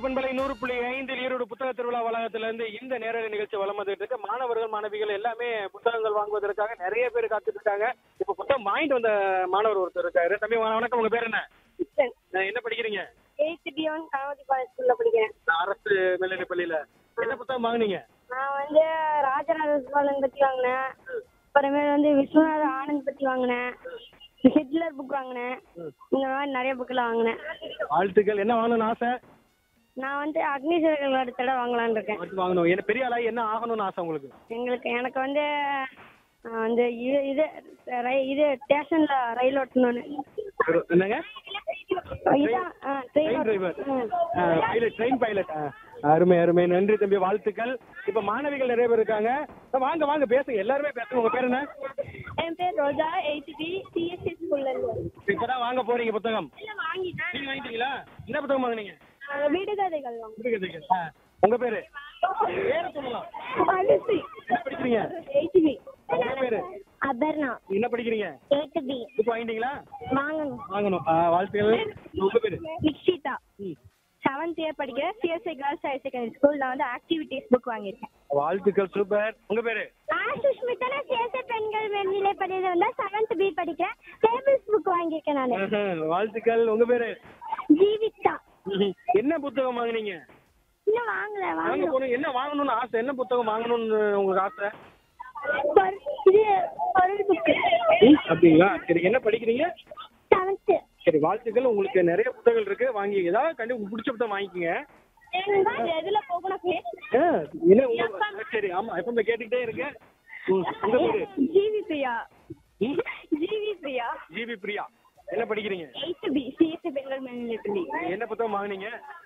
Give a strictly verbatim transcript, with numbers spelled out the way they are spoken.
பண்பலை நூறு புள்ளி ஐந்தில் ஈரோடு புத்தக திருவிழா வளாகத்திலிருந்து இந்த நேரடி நிகழ்ச்சி வலம் வந்துட்டு இருக்கு. மாணவர்கள் மாணவிகள் எல்லாமே புத்தகங்கள் வாங்குவதற்காக நிறைய பேர் காத்துட்டு இருக்காங்க. இப்ப புத்தகம் வாங்கிட்டு வந்த மாணவர் ஒருத்தர் இருக்காரு. தம்பி வணக்கம், உங்க பேர் என்ன? என்ன படிக்கிறீங்க? எயித்து பியான் கணபதி பாளையம் ஸ்கூல்ல படிக்கிறேன். அரசு மேல்நிலை பள்ளியில. என்ன புத்தகம் வாங்குனீங்க? நான் வந்து ராஜராஜ சோழன் பத்தி வாங்கினேன். அப்புறமேல வந்து விஸ்வநாத ஆனந்த் பத்தி வாங்கினேன். ஹிட்லர் புக் வாங்கினேன். இந்த மாதிரி நிறைய புக்கெல்லாம் வாங்கினேன். வாழ்த்துக்கள். என்ன வாங்கணும்னு ஆசை? நான் வந்து அக்னி சிறகுகள் அடுத்த தடவை வாங்கலான்னு இருக்கேன். வாங்கணும். என்ன பெரிய ஆளா என்ன ஆகணும்னு ஆசை உங்களுக்கு? எங்களுக்கு எனக்கு வந்து ஆஹ், வந்து இது இது ரை- இது ஸ்டேஷன்ல ரயில் ஓட்டணும்னு. என்னங்க? இதான் ஆ, ட்ரெயின் train டிரைவர், ஓட்டணும். Pilot, train pilot. அருமை அருமை, நன்றி தம்பி, வாழ்த்துக்கள். இப்ப மாணவிகள் நிறைய பேர் இருக்காங்க. வாங்க வாங்க பேசுங்க, எல்லாருமே பேசுங்க. உங்க பேர் என்ன? என் பேர் ரோஜா, எயித்து பி சிஎஸ்சி ஸ்கூல்ல இருந்து. இப்பதான் வாங்க போறீங்க புத்தகம்? இல்ல வாங்கிட்டேன். நீங்க வாங்கிட்டீங்களா? என்ன புத்தகம் வாங்குனீங்க? ஆஹ், விடுகதைகள் வாங்க. புரியுதுங்க. ஆ, உங்க பேரு? பேரு சொல்லலாம். அரிசி. என்ன படிக்கிறீங்க? Eighth B. உங்க பேரு? அபர்ணா. என்ன படிக்கிறீங்க? Eighth B. புக் வாங்கிட்டீங்களா? வாங்கணும். வாங்கணும். ஆ, வாழ்த்துக்கள். உங்க பேரு? நிக்ஷிதா. ம். செவன்த் இயர் படிக்கிறேன். சிஎஸ்ஐ கேர்ள்ஸ் ஹையர் செகண்டரி ஸ்கூல்ல வந்து ஆக்டிவிட்டிஸ் புக் வாங்கியிருக்கேன். வாழ்த்துக்கள், சூப்பர். உங்க பேரு? சுஷ்மிதா. நான் சிஎஸ்ஐ பெண்கள் மேல்நிலை பள்ளியில வந்து செவன்த் பி படிக்கிறேன். டேபிள்ஸ் புக் வாங்கியிருக்கேன் நான். ஆஹா, வாழ்த்துக்கள். உங்க பேரு? ஜீவிதா. ம்ஹும். என்ன புத்தகம் வாங்குனீங்க? இன்னும் வாங்கல. வாங்க வாங்கணும். போறீங்க. என்ன வாங்கணும்னு ஆசை? என்ன புத்தகம் வாங்கணும்னு உங்களுக்கு ஆசை? பொரு- இது பொருள் புக்கு. ம், அப்படிங்களா? சரி, என்ன படிக்கிறீங்க? செவன்த். சரி, வாழ்த்துக்கள். உங்களுக்கு நிறைய புத்தகங்கள் இருக்கு, வாங்கி ஏதாவது கண்டிப்பா உங்களுக்கு பிடிச்ச புத்தகம் வாங்கிக்கோங்க. எதுல போகணும்? ஆ, என்ன உங்க- சரி, ஆமா, எப்பவுமே கேட்டுக்கிட்டே இருக்கு. ம், உங்க பேரு? ஜிவி பிரியா. ம், ஜிவி பிரியா. ஜிபி பிரியா. என்ன படிக்கிறீங்க? எயித்து பி சிஎஸ்ஐ பெண்கள் மேல்நிலை பள்ளி. என்ன புத்தகம் வாங்குனீங்க?